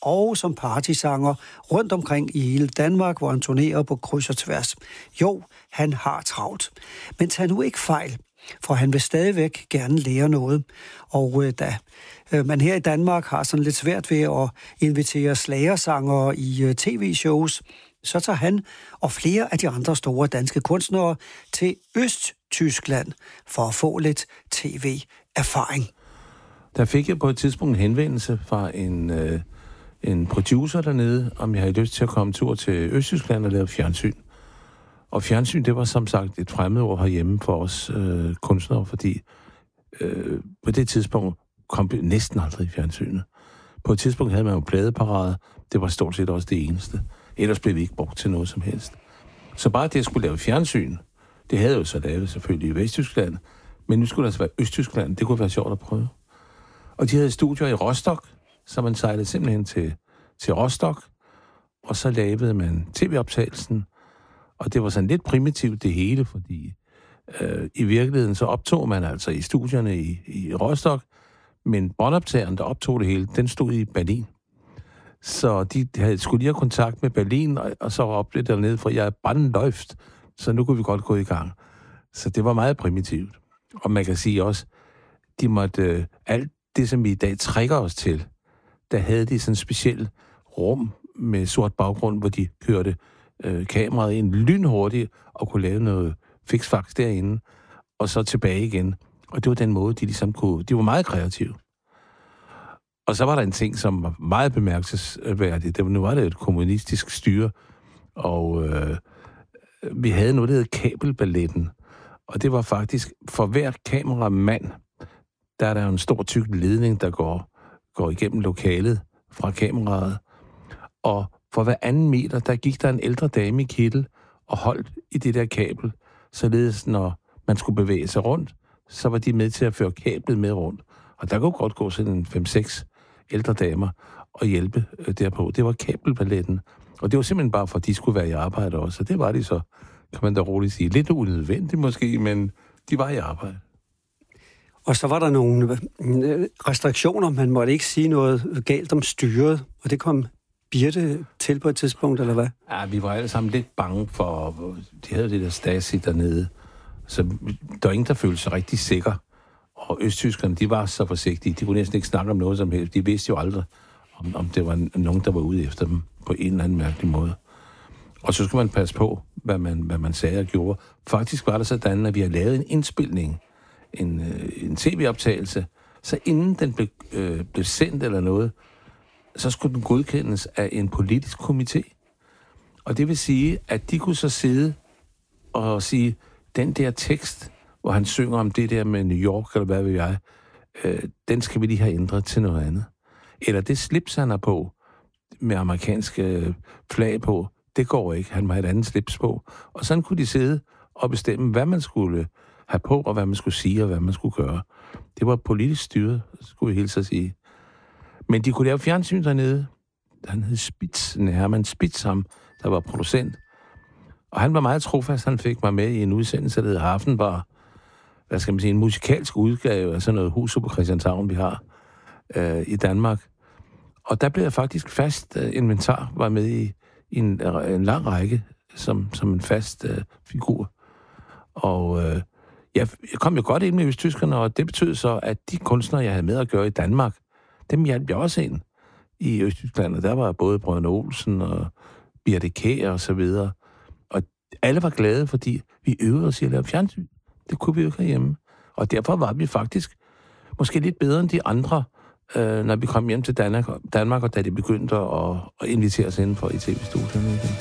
og som partysanger rundt omkring i hele Danmark, hvor han turnerer på kryds og tværs. Jo, han har travlt. Men tag nu ikke fejl, for han vil stadigvæk gerne lære noget. Og da man her i Danmark har sådan lidt svært ved at invitere slagersangere i tv-shows, så tager han og flere af de andre store danske kunstnere til Østtyskland for at få lidt tv-erfaring. Der fik jeg på et tidspunkt en henvendelse fra en producer dernede, om jeg havde lyst til at komme tur til Østtyskland og lave fjernsyn. Og fjernsyn, det var som sagt et fremmedord herhjemme for os kunstnere, fordi på det tidspunkt kom vi næsten aldrig i fjernsynet. På et tidspunkt havde man jo pladeparade, det var stort set også det eneste. Ellers blev vi ikke brugt til noget som helst. Så bare det at skulle lave fjernsyn, det havde jo så lavet selvfølgelig i Vesttyskland, men nu skulle det altså være Østtyskland, det kunne være sjovt at prøve. Og de havde studier i Rostock, så man sejlede simpelthen til Rostock, og så lavede man tv-optagelsen, og det var sådan lidt primitivt det hele, fordi i virkeligheden så optog man altså i studierne i Rostock, men båndoptageren, der optog det hele, den stod i Berlin. Så de skulle lige have kontakt med Berlin, og så råbte det dernede, for jeg er brandløft, så nu kunne vi godt gå i gang. Så det var meget primitivt. Og man kan sige også, de måtte alt det, som vi i dag trækker os til, der havde de sådan en speciel rum med sort baggrund, hvor de kørte kameraet ind lynhurtigt og kunne lave noget fiksfaks derinde, og så tilbage igen. Og det var den måde, de ligesom kunne... De var meget kreative. Og så var der en ting, som var meget bemærkelsesværdigt. Nu var det et kommunistisk styre, og vi havde noget, der hed kabelballetten. Og det var faktisk, for hver kameramand, der er der jo en stor tyk ledning, der går igennem lokalet fra kameraet. Og for hver anden meter, der gik der en ældre dame i kittel og holdt i det der kabel, således når man skulle bevæge sig rundt, så var de med til at føre kablet med rundt. Og der kunne godt gå sådan en 5-6 ældre damer og hjælpe derpå. Det var kabelballetten. Og det var simpelthen bare for, at de skulle være i arbejde også. Og det var de så, kan man da roligt sige. Lidt unødvendigt måske, men de var i arbejde. Og så var der nogle restriktioner. Man måtte ikke sige noget galt om styret. Og det kom Birte til på et tidspunkt, eller hvad? Ja, vi var alle sammen lidt bange for... De havde det der Stasi dernede. Så der var ingen, der følte sig rigtig sikker. Og østtyskerne, de var så forsigtige. De kunne næsten ikke snakke om noget som helst. De vidste jo aldrig, om det var nogen, der var ude efter dem på en eller anden mærkelig måde. Og så skulle man passe på, hvad man sagde og gjorde. Faktisk var det sådan, at vi havde lavet en indspilning, en tv-optagelse, så inden den blev sendt eller noget, så skulle den godkendes af en politisk komité. Og det vil sige, at de kunne så sidde og sige, den der tekst, hvor han synger om det der med New York, eller hvad ved jeg, den skal vi lige have ændret til noget andet. Eller det slips, han har på, med amerikanske flag på, det går ikke. Han må have et andet slips på. Og sådan kunne de sidde og bestemme, hvad man skulle have på, og hvad man skulle sige, og hvad man skulle gøre. Det var politisk styret, skulle jeg hilse at sige. Men de kunne lave fjernsyn dernede. Han hed Spitz, Hermann Spitz, ham, der var producent. Og han var meget trofast. Han fik mig med i en udsendelse, der hed Hafenbar. Hvad skal man sige, en musikalsk udgave af sådan noget huset på Christianshavn, vi har i Danmark. Og der blev jeg faktisk fast inventar, var med i en lang række som en fast figur. Og jeg kom jo godt ind med østtyskerne, og det betød så, at de kunstnere, jeg havde med at gøre i Danmark, dem hjalp jeg også ind i Østtyskland. Og der var både Brødrene Olsen og Birte Kjær og så videre. Og alle var glade, fordi vi øvede os i at lave fjernsyn. Det kunne vi jo ikke herhjemme. Og derfor var vi faktisk måske lidt bedre end de andre, når vi kom hjem til Danmark, og da de begyndte at invitere os indenfor i tv-studierne igen.